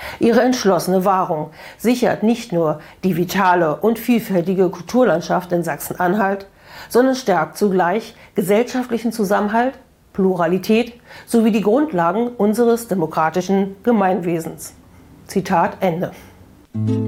Ihre entschlossene Wahrung sichert nicht nur die vitale und vielfältige Kulturlandschaft in Sachsen-Anhalt, sondern stärkt zugleich gesellschaftlichen Zusammenhalt, Pluralität sowie die Grundlagen unseres demokratischen Gemeinwesens. Zitat Ende.